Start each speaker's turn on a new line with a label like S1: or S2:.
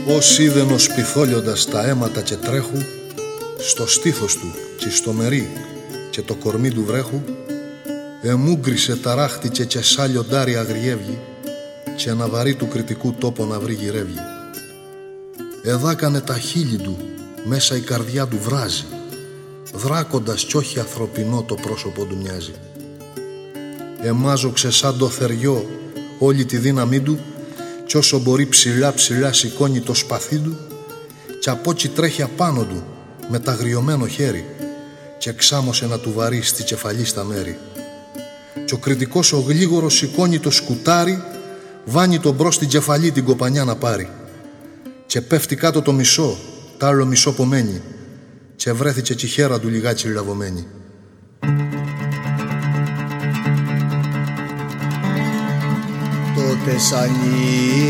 S1: Ως είδενος πυθόλιοντας τα αίματα και τρέχου, στο στήθος του και στο μερί και το κορμί του βρέχου, εμούγκρισε ταράχτηκε και σαν λιοντάρι αγριεύγει, και ένα βαρύ του κριτικού τόπο να βρει γυρεύγει. Εδάκανε τα χείλη του, μέσα η καρδιά του βράζει, δράκοντας κι όχι ανθρωπινό το πρόσωπο του μοιάζει. Εμάζοξε σαν το θεριό όλη τη δύναμή του, κι όσο μπορεί ψηλά ψηλά σηκώνει το σπαθί του, κι από ότσι τρέχει απάνω του με τα αγριωμένο χέρι, και ξάμωσε να του βαρύσει τη κεφαλή στα μέρη. Κι ο κριτικός ο γλίγορος σηκώνει το σκουτάρι, βάνει τον μπρος την κεφαλή την κοπανιά να πάρει, και πέφτει κάτω το μισό, τ' άλλο μισό πομένει, και βρέθηκε κι η χέρα του λιγάκι λαβωμένη.
S2: Τότε σαν